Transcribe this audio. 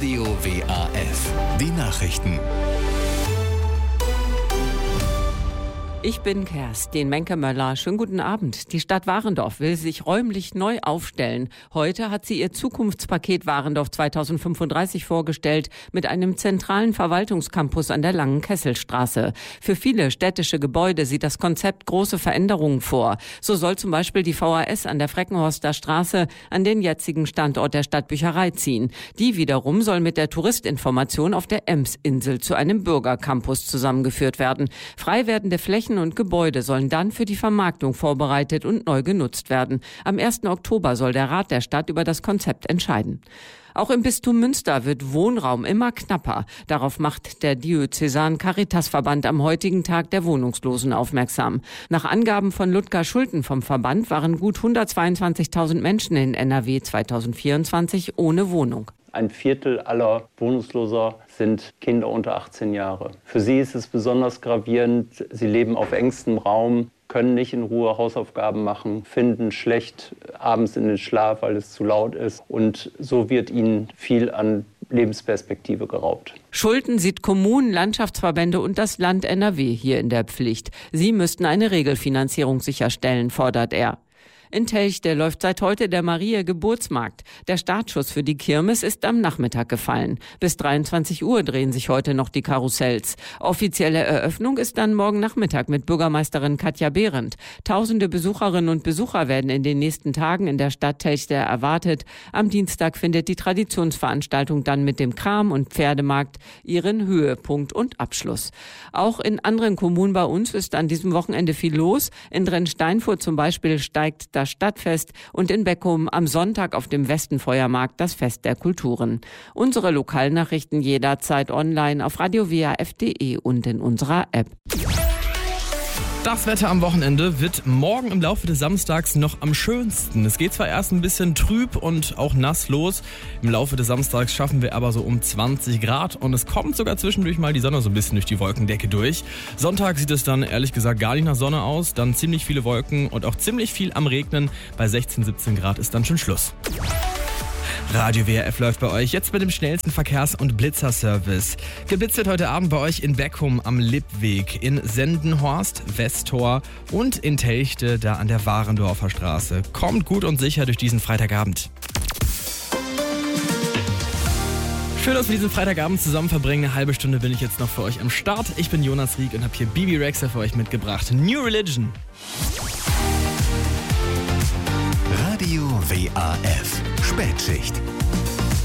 Radio WAF. Die Nachrichten. Ich bin Kerstin Menke-Möller. Schönen guten Abend. Die Stadt Warendorf will sich räumlich neu aufstellen. Heute hat sie ihr Zukunftspaket Warendorf 2035 vorgestellt mit einem zentralen Verwaltungscampus an der Langen Kesselstraße. Für viele städtische Gebäude sieht das Konzept große Veränderungen vor. So soll zum Beispiel die VHS an der Freckenhorster Straße an den jetzigen Standort der Stadtbücherei ziehen. Die wiederum soll mit der Touristinformation auf der Emsinsel zu einem Bürgercampus zusammengeführt werden. Frei werdende Flächen und Gebäude sollen dann für die Vermarktung vorbereitet und neu genutzt werden. Am 1. Oktober soll der Rat der Stadt über das Konzept entscheiden. Auch im Bistum Münster wird Wohnraum immer knapper. Darauf macht der Diözesan-Caritas-Verband am heutigen Tag der Wohnungslosen aufmerksam. Nach Angaben von Ludger Schulten vom Verband waren gut 122.000 Menschen in NRW 2024 ohne Wohnung. Ein Viertel aller Wohnungsloser sind Kinder unter 18 Jahre. Für sie ist es besonders gravierend. Sie leben auf engstem Raum, können nicht in Ruhe Hausaufgaben machen, finden schlecht abends in den Schlaf, weil es zu laut ist. Und so wird ihnen viel an Lebensperspektive geraubt. Schulten sieht Kommunen, Landschaftsverbände und das Land NRW hier in der Pflicht. Sie müssten eine Regelfinanzierung sicherstellen, fordert er. In Telchte läuft seit heute der Maria-Geburtsmarkt. Der Startschuss für die Kirmes ist am Nachmittag gefallen. Bis 23 Uhr drehen sich heute noch die Karussells. Offizielle Eröffnung ist dann morgen Nachmittag mit Bürgermeisterin Katja Behrendt. Tausende Besucherinnen und Besucher werden in den nächsten Tagen in der Stadt Telchte erwartet. Am Dienstag findet die Traditionsveranstaltung dann mit dem Kram- und Pferdemarkt ihren Höhepunkt und Abschluss. Auch in anderen Kommunen bei uns ist an diesem Wochenende viel los. In Drensteinfurt zum Beispiel steigt das Stadtfest und in Beckum am Sonntag auf dem Westenfeuermarkt das Fest der Kulturen. Unsere Lokalnachrichten jederzeit online auf radiowaf.de und in unserer App. Das Wetter am Wochenende wird morgen im Laufe des Samstags noch am schönsten. Es geht zwar erst ein bisschen trüb und auch nass los. Im Laufe des Samstags schaffen wir aber so um 20 Grad und es kommt sogar zwischendurch mal die Sonne so ein bisschen durch die Wolkendecke durch. Sonntag sieht es dann ehrlich gesagt gar nicht nach Sonne aus. Dann ziemlich viele Wolken und auch ziemlich viel am Regnen. Bei 16, 17 Grad ist dann schon Schluss. Radio WRF läuft bei euch jetzt mit dem schnellsten Verkehrs- und Blitzerservice. Geblitzt wird heute Abend bei euch in Beckum am Lippweg, in Sendenhorst, Westtor und in Telchte, da an der Warendorfer Straße. Kommt gut und sicher durch diesen Freitagabend. Schön, dass wir diesen Freitagabend zusammen verbringen. Eine halbe Stunde bin ich jetzt noch für euch am Start. Ich bin Jonas Rieck und habe hier Bibi Rexha für euch mitgebracht. New Religion. Radio WAF. Spätschicht.